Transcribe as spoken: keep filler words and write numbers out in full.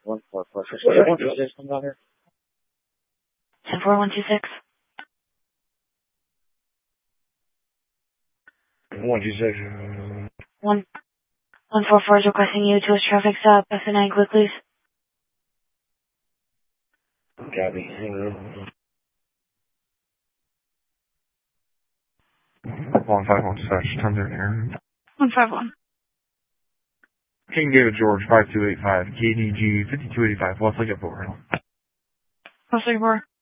One four four six. One two six comes out here. Ten four one two six. One two six. One one four four is requesting you to a traffic stop. F nine quick, please. Copy. One five one search. Turn there here. One five one. King David George five two eight five K D G fifty two eighty five. What's like it for? What's like for?